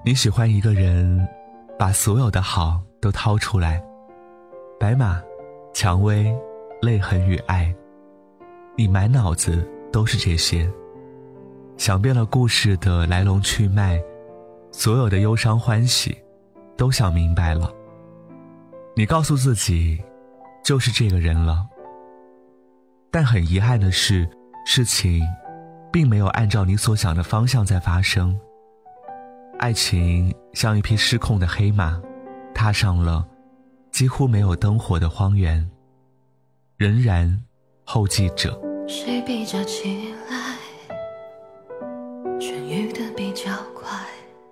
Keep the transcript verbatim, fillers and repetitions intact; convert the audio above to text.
你喜欢一个人，把所有的好都掏出来，白马、蔷薇、泪痕与爱，你满脑子都是这些，想遍了故事的来龙去脉，所有的忧伤欢喜都想明白了。你告诉自己就是这个人了，但很遗憾的是，事情并没有按照你所想的方向在发生。爱情像一匹失控的黑马，踏上了几乎没有灯火的荒原，仍然后继者。 谁比较起来，痊愈的比较